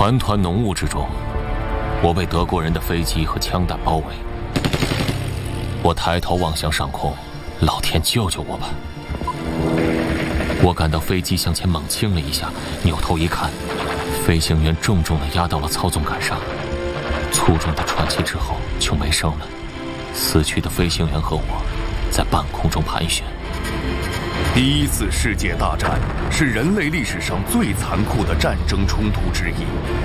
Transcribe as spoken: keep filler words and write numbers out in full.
团团浓雾之中，我被德国人的飞机和枪弹包围。我抬头望向上空，老天救救我吧！我感到飞机向前猛倾了一下，扭头一看，飞行员重重地压到了操纵杆上，粗重的喘气之后就没声了。死去的飞行员和我在半空中盘旋。 第一次世界大战是人类历史上最残酷的战争冲突之一。